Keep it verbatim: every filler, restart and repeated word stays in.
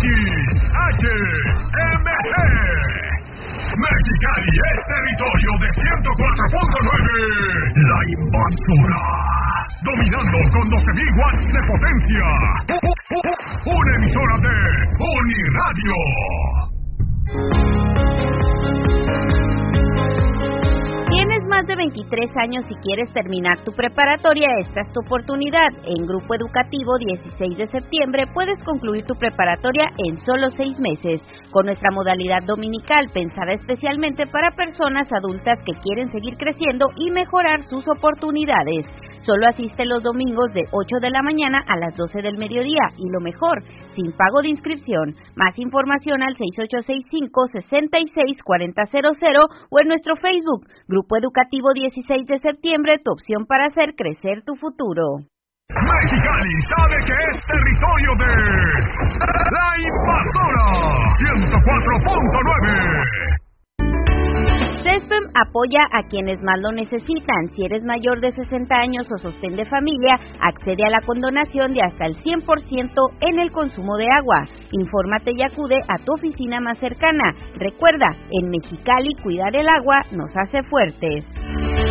H M G. Mexicali es territorio de ciento cuatro punto nueve. La Invasora. Dominando con doce mil watts de potencia. Una emisora de Uniradio. ¿Tienes más de veintitrés años y quieres terminar tu preparatoria? Esta es tu oportunidad. En Grupo Educativo dieciséis de septiembre puedes concluir tu preparatoria en solo seis meses, con nuestra modalidad dominical pensada especialmente para personas adultas que quieren seguir creciendo y mejorar sus oportunidades. Solo asiste los domingos de ocho de la mañana a las doce del mediodía y lo mejor, sin pago de inscripción. Más información al seis ocho seis cinco, seis seis cuatro cero cero o en nuestro Facebook, Grupo Educativo dieciséis de septiembre, tu opción para hacer crecer tu futuro. Mexicali sabe que es territorio de La Invasora ciento cuatro punto nueve. CESPEM apoya a quienes más lo necesitan. Si eres mayor de sesenta años o sostén de familia, accede a la condonación de hasta el cien por ciento en el consumo de agua. Infórmate y acude a tu oficina más cercana. Recuerda, en Mexicali cuidar el agua nos hace fuertes.